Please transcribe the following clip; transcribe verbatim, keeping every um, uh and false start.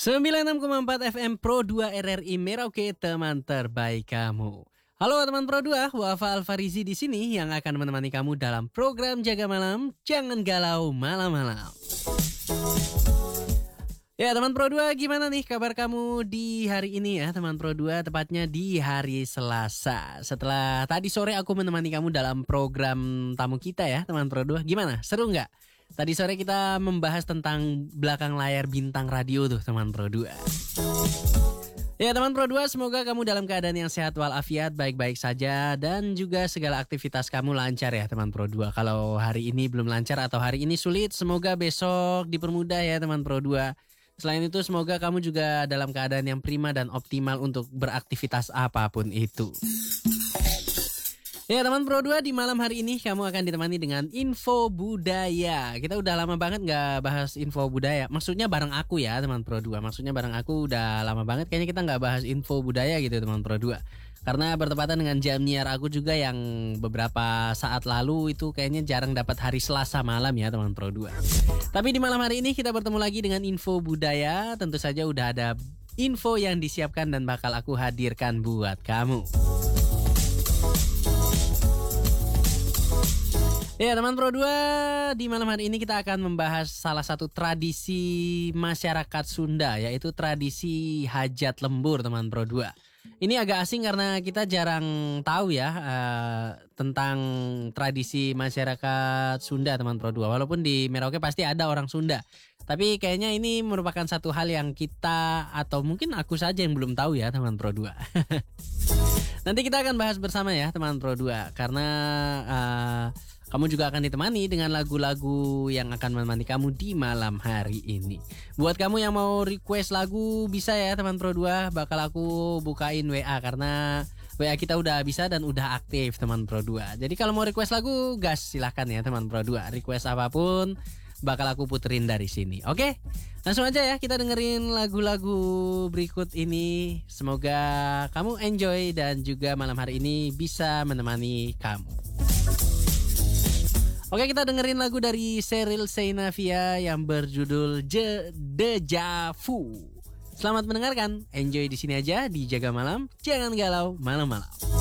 sembilan puluh enam koma empat F M Pro dua R R I Merauke, teman terbaik kamu. Halo teman Pro dua, Wafa Alfarizi di sini yang akan menemani kamu dalam program Jaga Malam, Jangan Galau Malam-Malam. Ya teman Pro dua, gimana nih kabar kamu di hari ini ya teman Pro dua, tepatnya di hari Selasa. Setelah tadi sore aku menemani kamu dalam program tamu kita ya teman Pro dua, gimana? Seru nggak? Tadi sore kita membahas tentang belakang layar bintang radio tuh teman Pro dua. Ya teman Pro dua, semoga kamu dalam keadaan yang sehat walafiat, baik-baik saja, dan juga segala aktivitas kamu lancar ya teman Pro dua. Kalau hari ini belum lancar atau hari ini sulit, semoga besok dipermudah ya teman Pro dua. Selain itu semoga kamu juga dalam keadaan yang prima dan optimal untuk beraktivitas apapun itu. Ya teman Pro dua, di malam hari ini kamu akan ditemani dengan info budaya. Kita udah lama banget gak bahas info budaya. Maksudnya bareng aku ya teman Pro dua. Maksudnya bareng aku udah lama banget kayaknya kita gak bahas info budaya gitu teman Pro dua. Karena bertepatan dengan jam nyiar aku juga yang beberapa saat lalu itu kayaknya jarang dapat hari Selasa malam ya teman Pro dua. Tapi di malam hari ini kita bertemu lagi dengan info budaya. Tentu saja udah ada info yang disiapkan dan bakal aku hadirkan buat kamu. Ya teman Pro dua, di malam hari ini kita akan membahas salah satu tradisi masyarakat Sunda, yaitu tradisi hajat lembur teman Pro dua. Ini agak asing karena kita jarang tahu ya uh, tentang tradisi masyarakat Sunda teman Pro dua. Walaupun di Merauke pasti ada orang Sunda, tapi kayaknya ini merupakan satu hal yang kita atau mungkin aku saja yang belum tahu ya teman Pro dua. Nanti kita akan bahas bersama ya teman Pro dua, karena uh, kamu juga akan ditemani dengan lagu-lagu yang akan menemani kamu di malam hari ini. Buat kamu yang mau request lagu bisa ya teman Pro dua, bakal aku bukain W A karena W A kita udah bisa dan udah aktif teman Pro dua. Jadi kalau mau request lagu gas silahkan ya teman Pro dua. Request apapun bakal aku puterin dari sini. Oke? Langsung aja ya kita dengerin lagu-lagu berikut ini. Semoga kamu enjoy dan juga malam hari ini bisa menemani kamu. Oke, kita dengerin lagu dari Sheryl Sheinafia yang berjudul Je Deja Vu. Selamat mendengarkan, enjoy di sini aja di Jaga Malam, Jangan Galau Malam-Malam.